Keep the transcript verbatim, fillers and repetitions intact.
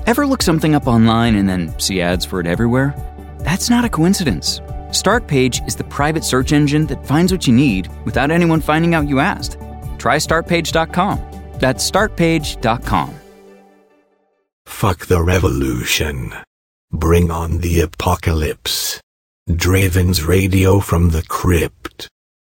Ever look something up online and then see ads for it everywhere? That's not a coincidence. Startpage is the private search engine that finds what you need without anyone finding out you asked. Try start page dot com. That's start page dot com. Fuck the revolution. Bring on the apocalypse. Draven's Radio from the Crypt.